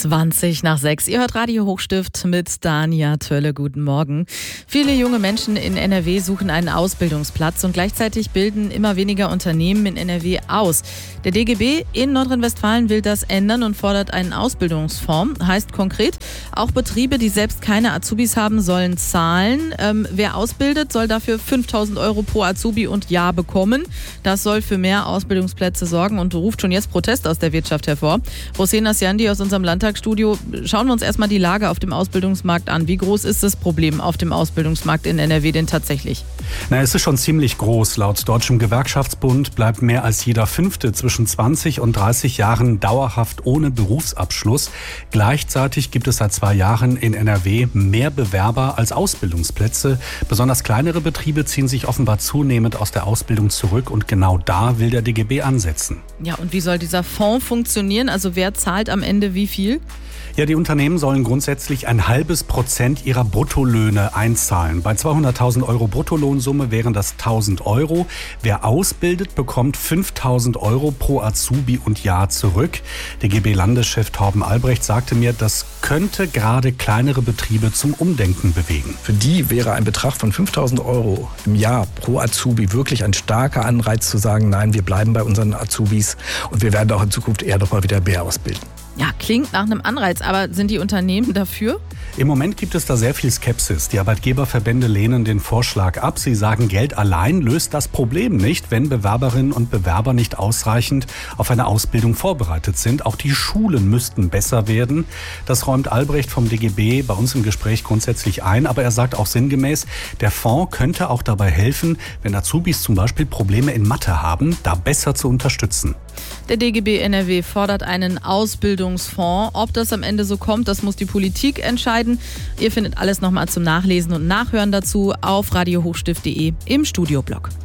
20 nach 6. Ihr hört Radio Hochstift mit Dania Tölle. Guten Morgen. Viele junge Menschen in NRW suchen einen Ausbildungsplatz und gleichzeitig bilden immer weniger Unternehmen in NRW aus. Der DGB in Nordrhein-Westfalen will das ändern und fordert einen Ausbildungsfonds. Heißt konkret, auch Betriebe, die selbst keine Azubis haben, sollen zahlen. Wer ausbildet, soll dafür 5.000 € pro Azubi und Jahr bekommen. Das soll für mehr Ausbildungsplätze sorgen und ruft schon jetzt Protest aus der Wirtschaft hervor. Hossein Asjandi aus unserem Landtagsstudio. Schauen wir uns erstmal die Lage auf dem Ausbildungsmarkt an. Wie groß ist das Problem auf dem Ausbildungsmarkt in NRW denn tatsächlich? Es ist schon ziemlich groß. Laut Deutschem Gewerkschaftsbund bleibt mehr als jeder Fünfte zwischen 20 und 30 Jahren dauerhaft ohne Berufsabschluss. Gleichzeitig gibt es seit 2 Jahren in NRW mehr Bewerber als Ausbildungsplätze. Besonders kleinere Betriebe ziehen sich offenbar zunehmend aus der Ausbildung zurück und genau da will der DGB ansetzen. Ja, und wie soll dieser Fonds funktionieren? Also wer zahlt am Ende wie viel? Ja, die Unternehmen sollen grundsätzlich 0,5% ihrer Bruttolöhne einzahlen. Bei 200.000 € Bruttolohnsumme wären das 1.000 €. Wer ausbildet, bekommt 5.000 € pro Azubi und Jahr zurück. DGB-Landeschef Torben Albrecht sagte mir, das könnte gerade kleinere Betriebe zum Umdenken bewegen. Für die wäre ein Betrag von 5.000 € im Jahr pro Azubi wirklich ein starker Anreiz zu sagen, nein, wir bleiben bei unseren Azubis und wir werden auch in Zukunft eher noch mal wieder mehr ausbilden. Ja, klingt nach einem Anreiz, aber sind die Unternehmen dafür? Im Moment gibt es da sehr viel Skepsis. Die Arbeitgeberverbände lehnen den Vorschlag ab. Sie sagen, Geld allein löst das Problem nicht, wenn Bewerberinnen und Bewerber nicht ausreichend auf eine Ausbildung vorbereitet sind. Auch die Schulen müssten besser werden. Das räumt Albrecht vom DGB bei uns im Gespräch grundsätzlich ein. Aber er sagt auch sinngemäß, der Fonds könnte auch dabei helfen, wenn Azubis zum Beispiel Probleme in Mathe haben, da besser zu unterstützen. Der DGB NRW fordert einen Ausbildungsfonds. Ob das am Ende so kommt, das muss die Politik entscheiden. Ihr findet alles nochmal zum Nachlesen und Nachhören dazu auf radiohochstift.de im Studioblog.